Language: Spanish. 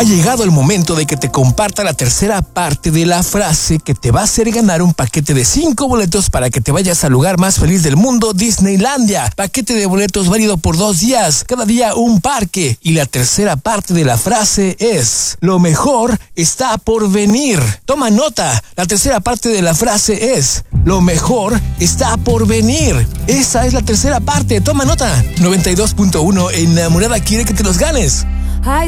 llegado el momento de que te comparta la tercera parte de la frase que te va a hacer ganar un paquete de 5 boletos para que te vayas al lugar más feliz del mundo, Disneylandia. Paquete de boletos válido por 2 días, cada día un parque. Y la tercera parte de la frase es: lo mejor está por venir. Toma nota, la tercera parte de la frase es: lo mejor está por venir. Esa es la tercera parte, toma nota. 92.1 Enamorada quiere que te los ganes.